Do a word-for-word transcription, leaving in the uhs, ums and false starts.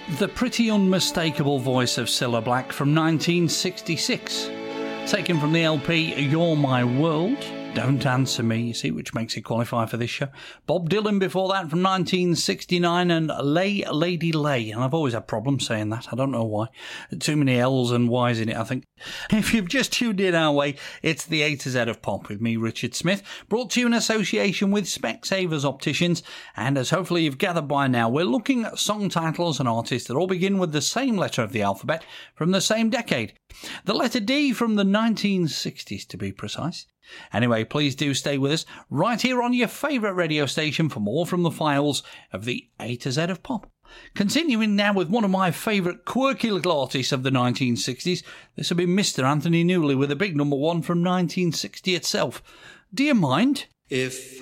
The pretty unmistakable voice of Cilla Black from nineteen sixty-six. Taken from the L P You're My World, Don't Answer Me, you see, which makes it qualify for this show. Bob Dylan before that from nineteen sixty-nine, and Lay Lady Lay. And I've always had problems saying that, I don't know why. Too many L's and Y's in it, I think. If you've just tuned in our way, it's the A to Z of Pop with me, Richard Smith, brought to you in association with Specsavers Opticians. And as hopefully you've gathered by now, we're looking at song titles and artists that all begin with the same letter of the alphabet from the same decade. The letter D from the nineteen sixties, to be precise. Anyway, please do stay with us right here on your favourite radio station for more from the files of the A to Z of Pop. Continuing now with one of my favourite quirky little artists of the nineteen sixties. This will be Mister Anthony Newley with a big number one from nineteen sixty itself. Do you mind? If